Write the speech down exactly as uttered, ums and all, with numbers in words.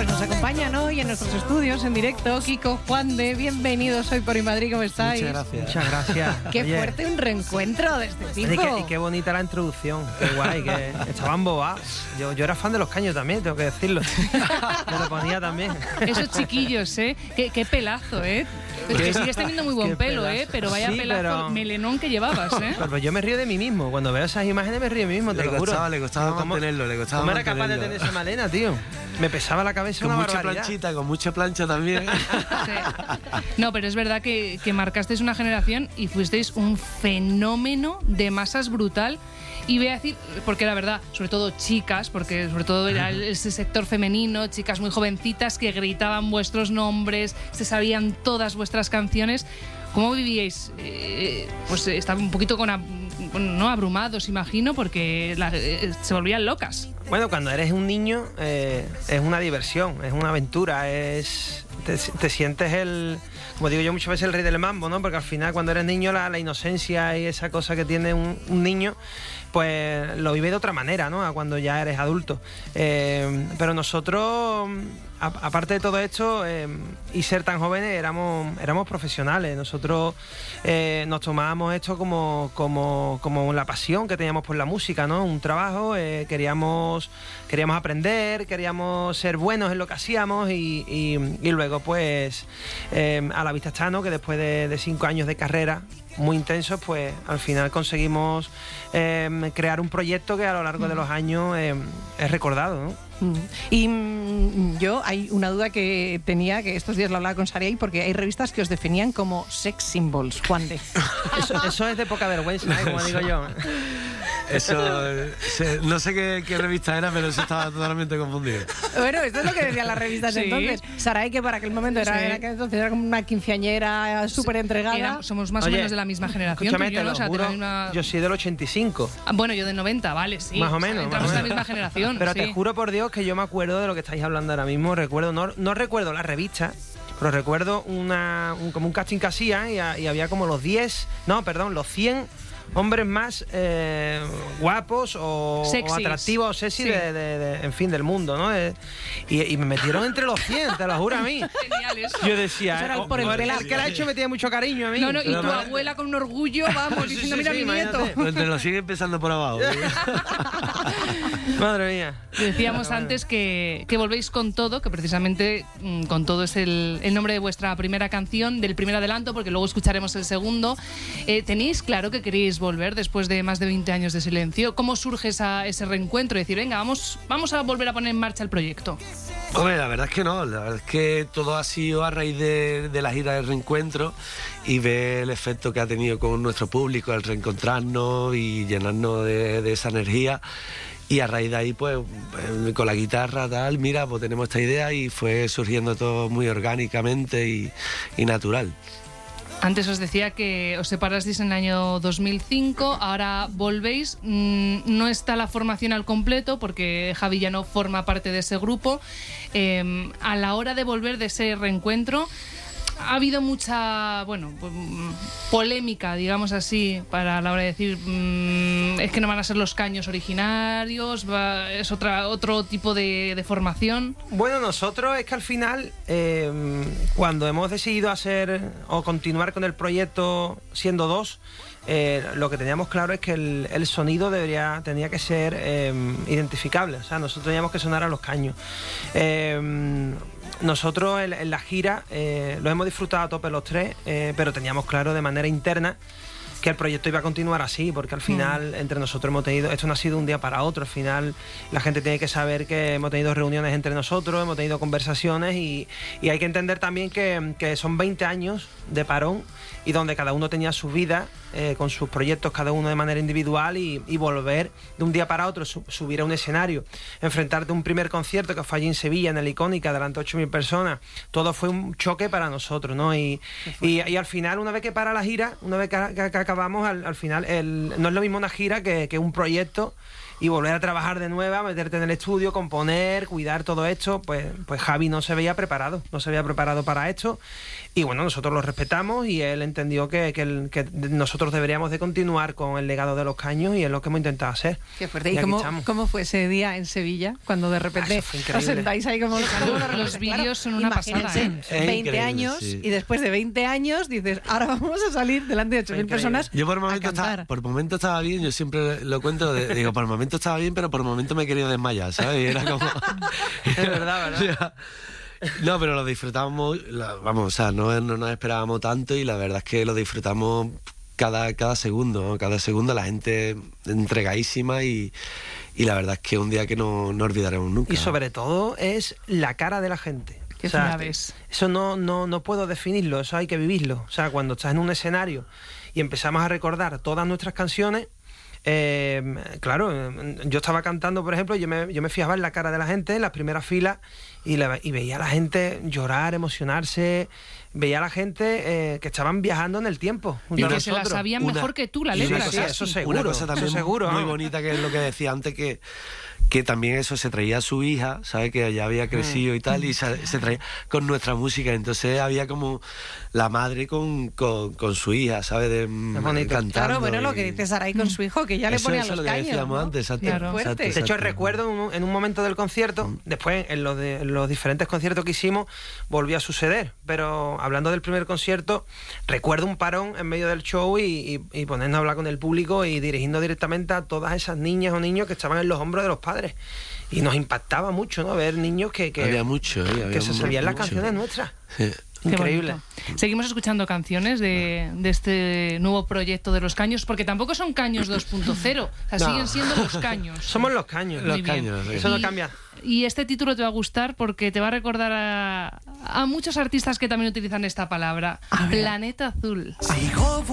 Pues nos acompañan hoy en nuestros estudios en directo Kiko, Juan de, bienvenidos hoy por Inmadrid, ¿cómo estáis? Muchas gracias. Muchas gracias. Qué Oye, fuerte un reencuentro de este tipo. Y qué, y qué bonita la introducción, qué guay, que estaban bobados. Yo, yo era fan de Los Caños también, tengo que decirlo. Me lo ponía también. Esos chiquillos, ¿eh? Qué, qué pelazo, ¿eh? Que sigues teniendo muy buen Qué pelo, pelazo. ¿eh? Pero vaya Sí, pelazo pero- melenón que llevabas, ¿eh? Pero yo me río de mí mismo. Cuando veo esas imágenes me río de mí mismo, te Le lo juro. costaba, le costaba Digo, ¿cómo- mantenerlo, le costaba ¿Cómo era capaz de mantenerlo? tener esa melena, tío? Me pesaba la cabeza Con una mucha barbaridad. planchita, con mucha plancha también. Sí. No, pero es verdad que, que marcasteis una generación y fuisteis un fenómeno de masas brutal. Y voy a decir, porque la verdad, sobre todo chicas, porque sobre todo era el- ese sector femenino, chicas muy jovencitas que gritaban vuestros nombres, se sabían todas vuestras canciones. ¿Cómo vivíais? Eh, pues eh, estaban un poquito con, ab- bueno, no abrumados, imagino, porque la- eh, se volvían locas. Bueno, cuando eres un niño eh, es una diversión, es una aventura, es te, te sientes el, como digo yo muchas veces, el rey del mambo, ¿no? Porque al final cuando eres niño la, la inocencia y esa cosa que tiene un, un niño, pues lo vive de otra manera, ¿no? A cuando ya eres adulto. Eh, pero nosotros, a- aparte de todo esto eh, y ser tan jóvenes, éramos, éramos profesionales. Nosotros eh, nos tomábamos esto como, como, como la pasión que teníamos por la música, ¿no? Un trabajo, eh, queríamos, queríamos aprender, queríamos ser buenos en lo que hacíamos y, y- y luego pues eh, a la vista está, ¿no? Que después de, de cinco años de carrera muy intensos, pues al final conseguimos eh, crear un proyecto que a lo largo de los años eh, es recordado, ¿no? Mm. Y mm, yo, hay una duda que tenía, que estos días lo hablaba con Saray, porque hay revistas que os definían como sex symbols, Juan de. Eso, eso es de poca vergüenza, ¿eh? Como digo yo. Eso, eh, se- no sé qué, qué revista era, pero eso estaba totalmente confundido. Bueno, esto es lo que decían las revistas Sí. entonces. Saray, que para aquel momento era, Sí. era que entonces era como una quinceañera súper entregada. Era- somos más Oye, o menos de la misma generación. Escúchame, tú y yo, te ¿no? lo O sea, juro, tenéis una- yo soy del ochenta y cinco. Ah, bueno, yo de noventa, vale, sí. Más o O sea, menos. entramos más o en la menos. misma generación. Pero sí. te juro por Dios que yo me acuerdo de lo que estáis hablando ahora mismo. Recuerdo, no, no recuerdo la revista, pero recuerdo una, un, como un casting que hacían y, a- y había como los diez, no, perdón, los cien hombres más eh, guapos o, o Sexys. atractivos o sexy Sí. de, de- de- en fin, del mundo, ¿no? Eh, y, y me metieron entre los cien, te lo juro a mí. Genial eso. Yo decía, Eso era eh, por el oh, pelazo. el que la ha hecho me tiene mucho cariño a mí. No, no, y Pero tu no- abuela con un orgullo, vamos, Sí, diciendo, sí, mira sí, mi nieto. imagínate. Pues te lo sigue empezando por abajo. Madre mía. Decíamos antes que, que volvéis con todo, que precisamente mm, con todo es el, el nombre de vuestra primera canción, del primer adelanto, porque luego escucharemos el segundo. Eh, ¿Tenéis claro que queréis volver después de más de veinte años de silencio? ¿Cómo surge esa, ese reencuentro? Decir, venga, vamos, vamos a volver a poner en marcha el proyecto. Hombre, la verdad es que no, la verdad es que todo ha sido a raíz de, de la gira de reencuentro y ver el efecto que ha tenido con nuestro público al reencontrarnos y llenarnos de, de esa energía. Y a raíz de ahí, pues, eh, con la guitarra, tal, mira, pues tenemos esta idea y fue surgiendo todo muy orgánicamente y, y natural. Antes os decía que os separasteis en el año dos mil cinco, ahora volvéis. Mm, no está la formación al completo porque Javi ya no forma parte de ese grupo. Eh, a la hora de volver de ese reencuentro, ha habido mucha, bueno, pues, mm, polémica, digamos así, para la hora de decir, mm, es que no van a ser los Caños originarios, va- es otra, otro tipo de, de formación. Bueno, nosotros es que al final, eh, cuando hemos decidido hacer o continuar con el proyecto siendo dos, eh, lo que teníamos claro es que el, el sonido debería, tenía que ser eh, identificable. O sea, nosotros teníamos que sonar a Los Caños. Eh, nosotros en, en la gira eh, lo hemos disfrutado a tope los tres, eh, pero teníamos claro de manera interna que el proyecto iba a continuar así, porque al final mm. entre nosotros hemos tenido, esto no ha sido un día para otro, al final la gente tiene que saber que hemos tenido reuniones entre nosotros, hemos tenido conversaciones y, y hay que entender también que, que son veinte años de parón y donde cada uno tenía su vida eh, con sus proyectos, cada uno de manera individual y, y volver de un día para otro, su, subir a un escenario, enfrentarte a un primer concierto que fue allí en Sevilla, en el Icónica, delante de ocho mil personas, todo fue un choque para nosotros, ¿no? Y, y, y al final, una vez que para la gira, una vez que, que, que acabamos, al, al final, el, no es lo mismo una gira que, que un proyecto y volver a trabajar de nuevo, meterte en el estudio, componer, cuidar todo esto, pues, pues Javi no se veía preparado, no se veía preparado para esto. Y bueno, nosotros lo respetamos y él entendió que, que, el, que nosotros deberíamos de continuar con el legado de Los Caños y es lo que hemos intentado hacer. Qué fuerte. ¿Y, ¿Y cómo, cómo fue ese día en Sevilla cuando de repente ah, os sentáis ahí como... Los, los vídeos son una pasada. ¿eh? veinte años sí. Y después de veinte años dices, ahora vamos a salir delante de ocho mil personas. Yo por momento, estaba, por momento estaba bien, yo siempre lo cuento, de, digo, por el momento estaba bien, pero por el momento me he querido desmayar, ¿sabes? Y era como... es verdad, ¿verdad? No, pero lo disfrutamos, la, vamos, o sea, no, no nos esperábamos tanto y la verdad es que lo disfrutamos cada, cada segundo, ¿no? Cada segundo la gente entregadísima y, y la verdad es que un día que no, no olvidaremos nunca. Y sobre todo es la cara de la gente. O sea, ves. Eso no, no, no puedo definirlo, eso hay que vivirlo. O sea, cuando estás en un escenario y empezamos a recordar todas nuestras canciones, Eh, claro, yo estaba cantando, por ejemplo, yo me, yo me fijaba en la cara de la gente en las primeras filas y, la, y veía a la gente llorar, emocionarse, veía a la gente eh, que estaban viajando en el tiempo. Y que se la sabían una, mejor que tú la letra. Sí, sí, eso seguro. Una cosa también eso seguro, muy ¿no? bonita, que es lo que decía antes, que que también eso se traía a su hija, ¿sabes? Que ya había crecido y tal, y se, se traía con nuestra música, entonces había como la madre con, con, con su hija, ¿sabes? De, cantando. Claro, bueno, y... lo que dice Saray con su hijo, que ya le ponía los caños. Eso es lo que decíamos, ¿no? Antes, exacto, claro. exacto, exacto. De hecho, recuerdo un, en un momento del concierto, mm. después en los, de, en los diferentes conciertos que hicimos, volvió a suceder, pero hablando del primer concierto, recuerdo un parón en medio del show y, y, y ponernos a hablar con el público y dirigiendo directamente a todas esas niñas o niños que estaban en los hombros de los padres. Y nos impactaba mucho, ¿no? Ver niños que, que, había mucho, ¿eh? Había que se sabían las mucho. canciones nuestras. Sí. Increíble. Seguimos escuchando canciones de, de este nuevo proyecto de Los Caños, porque tampoco son Caños dos punto cero, o sea, no. siguen siendo Los Caños. Somos Los Caños. Los Caños, sí. Eso no y, cambia. Y este título te va a gustar porque te va a recordar a, a muchos artistas que también utilizan esta palabra, Planeta Azul.